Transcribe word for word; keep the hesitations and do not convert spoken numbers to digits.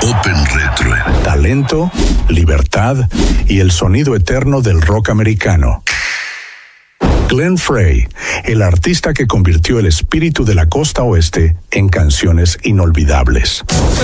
Open Retro. Talento, libertad y el sonido eterno del rock americano. Glenn Frey, el artista que convirtió el espíritu de la costa oeste en canciones inolvidables.